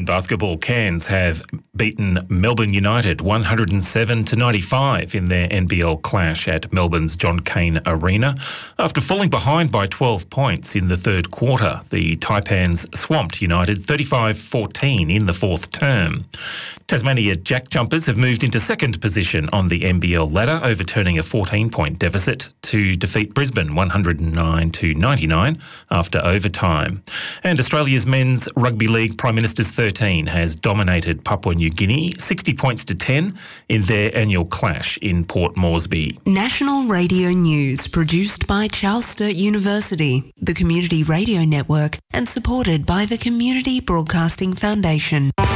In basketball, Cairns have beaten Melbourne United 107-95 in their NBL clash at Melbourne's John Cain Arena. After falling behind by 12 points in the third quarter, the Taipans swamped United 35-14 in the fourth term. Tasmania Jack Jumpers have moved into second position on the NBL ladder, overturning a 14-point deficit to defeat Brisbane 109-99 after overtime. And Australia's Men's Rugby League Prime Minister's 13 has dominated Papua New Guinea 60 points to 10 in their annual clash in Port Moresby. National Radio News, produced by Charles Sturt University, the Community Radio Network, and supported by the Community Broadcasting Foundation.